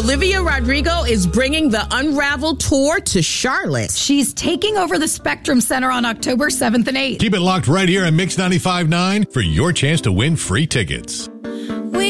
Olivia Rodrigo is bringing the Unravel tour to Charlotte. She's taking over the Spectrum Center on October 7th and 8th. Keep it locked right here on Mix 95.9 for your chance to win free tickets.